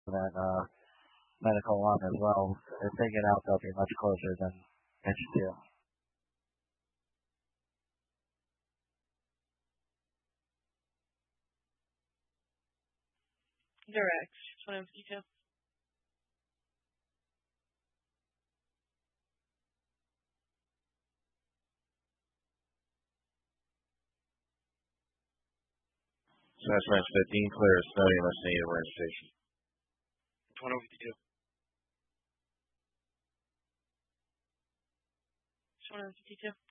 that medical one as well. If they get out, they'll be much closer than HQ. Direct. 2152. Southwest 15, clear of Snowden, let's see the wind station. 2152. 2152.